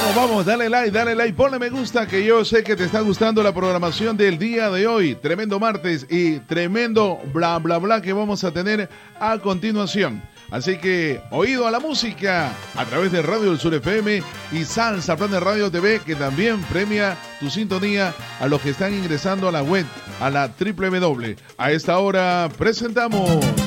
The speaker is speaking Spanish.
Vamos, dale like, ponle me gusta, que yo sé que te está gustando la programación del día de hoy. Tremendo martes y tremendo bla bla bla que vamos a tener a continuación. Así que, oído a la música a través de Radio del Sur FM y Salsa Planet Radio TV, que también premia tu sintonía a los que están ingresando a la web, a la www. A esta hora presentamos